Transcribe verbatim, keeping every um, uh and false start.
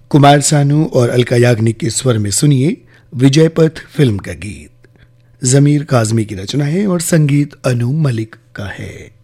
कुमार सानू और अलका याग्निक के स्वर में सुनिए विजयपथ फिल्म का गीत। जमीर काजमी की रचना है और संगीत अनु मलिक का है।